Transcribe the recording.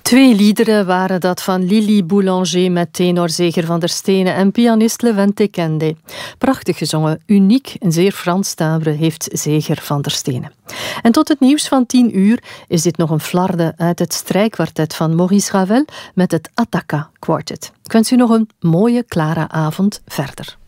Twee liederen waren dat van Lili Boulanger met tenor Zeger van der Stenen en pianist Levente Kende. Prachtig gezongen, uniek en zeer Frans timbre heeft Zeger van der Stenen. En tot het nieuws van 10 uur is dit nog een flarde uit het strijkkwartet van Maurice Ravel met het Attacca Quartet. Ik wens u nog een mooie, klare avond verder.